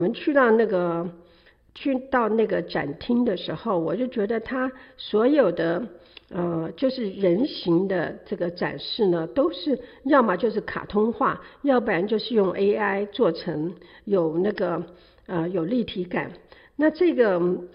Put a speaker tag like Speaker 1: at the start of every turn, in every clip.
Speaker 1: 我们去到那个展厅的时候，我就觉得它所有的就是人形的这个展示呢，都是要么就是卡通化，要不然就是用 AI 做成有有立体感。那这个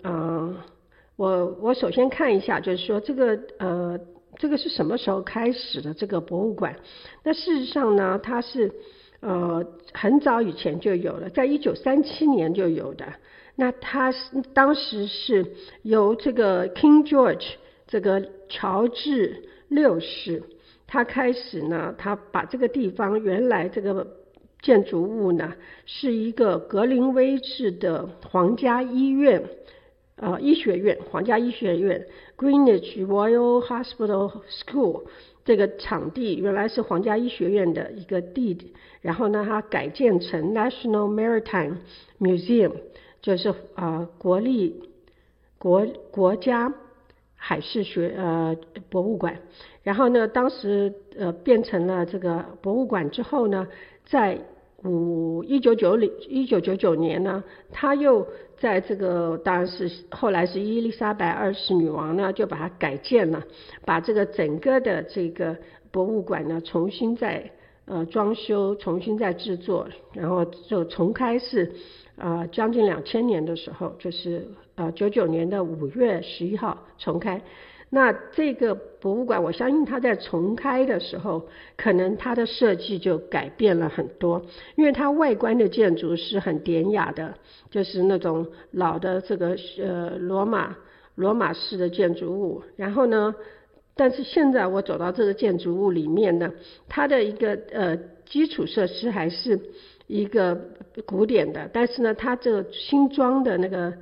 Speaker 1: 我首先看一下，就是说这个是什么时候开始的这个博物馆？那事实上呢，它是很早以前就有了，在1937年就有的。那它当时是由这个 King George 这个乔治六世，他开始呢，他把这个地方原来这个建筑物呢是一个格林威治的皇家医院。医学院，皇家医学院 Greenwich Royal Hospital School 这个场地原来是皇家医学院的一个地，然后呢，它改建成 National Maritime Museum， 就是国家海事博物馆。然后呢，当时变成了这个博物馆之后呢，在1999年呢，他又在这个当然是后来是伊丽莎白二世女王呢，就把它改建了，把这个整个的这个博物馆呢重新再装修，重新再制作，然后就重开是将近2000年的时候，就是99年的5月11号重开。那这个博物馆，我相信它在重开的时候，可能它的设计就改变了很多，因为它外观的建筑是很典雅的，就是那种老的这个罗马式的建筑物。然后呢，但是现在我走到这个建筑物里面呢，它的一个基础设施还是一个古典的，但是呢，它这个新装的那个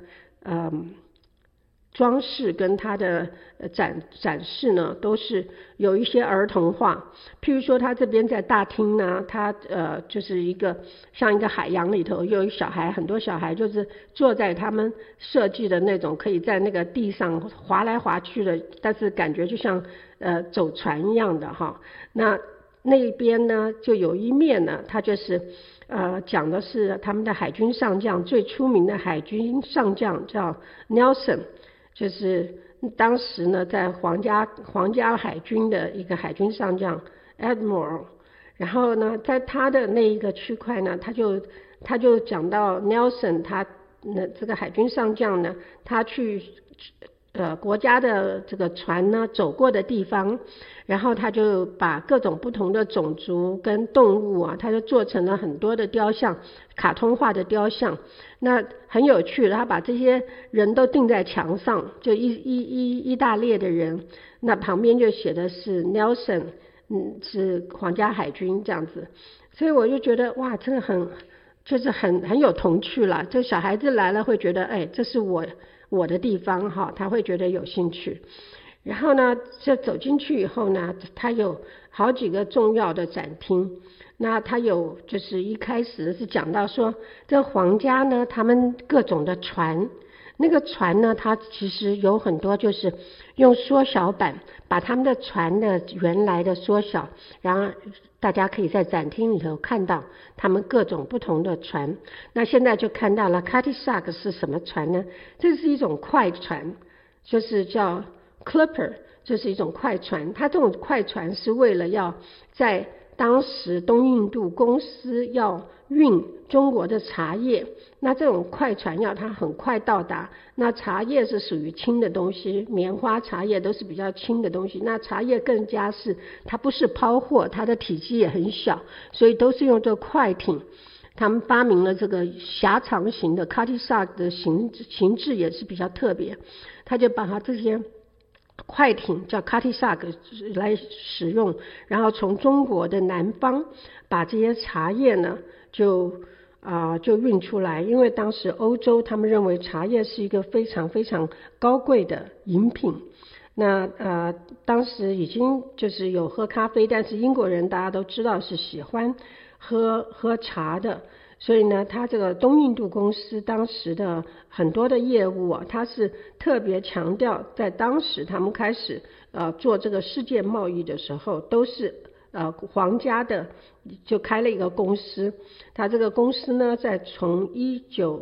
Speaker 1: 装饰跟它的展示呢，都是有一些儿童化。譬如说，它这边在大厅呢，它就是像一个海洋里头，有很多小孩就是坐在他们设计的那种可以在那个地上滑来滑去的，但是感觉就像走船一样的哈。那边呢，就有一面呢，它就是讲的是他们的海军上将，最出名的海军上将叫 Nelson。就是当时呢，在皇家海军的一个海军上将 Admiral， 然后呢，在他的那一个区块呢，他就讲到 Nelson 这个海军上将呢，他去国家的这个船呢走过的地方，然后他就把各种不同的种族跟动物啊，他就做成了很多的雕像，卡通化的雕像。那很有趣，他把这些人都钉在墙上，就一大列的人，那旁边就写的是 Nelson， 是皇家海军这样子。所以我就觉得哇，真的很有童趣啦，就小孩子来了会觉得这是我的地方哈，他会觉得有兴趣。然后呢，这走进去以后呢，它有好几个重要的展厅。那它有就是一开始是讲到说，这皇家呢，他们各种的船，那个船呢，它其实有很多就是用缩小版把他们的船的原来的缩小，然后大家可以在展厅里头看到他们各种不同的船。那现在就看到了 Cutty Sark 是什么船呢？这是一种快船，就是叫 Clipper， 这是一种快船。它这种快船是为了要在当时东印度公司要运中国的茶叶，那这种快船要它很快到达，那茶叶是属于轻的东西，棉花茶叶都是比较轻的东西，那茶叶更加是它不是抛货，它的体积也很小，所以都是用这个快艇。他们发明了这个狭长型的 Cutty Sark 的形制也是比较特别，他就把它这些快艇叫 Cutty Sark 来使用，然后从中国的南方把这些茶叶呢就运出来，因为当时欧洲他们认为茶叶是一个非常非常高贵的饮品。那当时已经就是有喝咖啡，但是英国人大家都知道是喜欢喝茶的，所以呢，他这个东印度公司当时的很多的业务啊，他是特别强调，在当时他们开始做这个世界贸易的时候，都是皇家的就开了一个公司，他这个公司呢，在从